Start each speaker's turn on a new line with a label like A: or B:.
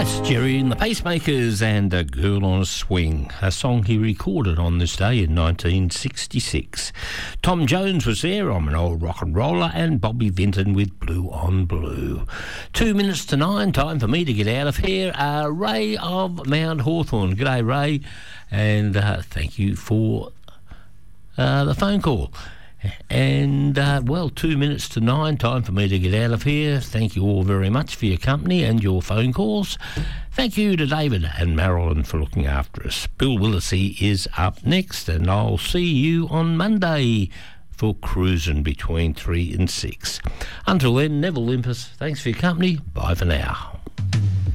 A: That's Jerry and the Pacemakers and A Girl on a Swing, a song he recorded on this day in 1966. Tom Jones was there, I'm an Old Rock and Roller, and Bobby Vinton with Blue on Blue. 2 minutes to 9, time for me to get out of here. Ray of Mount Hawthorn. G'day, Ray, and thank you for the phone call. And, 2 minutes to 9, time for me to get out of here. Thank you all very much for your company and your phone calls. Thank you to David and Marilyn for looking after us. Bill Willisey is up next, and I'll see you on Monday for cruising between 3 and 6. Until then, Neville Limpus, thanks for your company. Bye for now.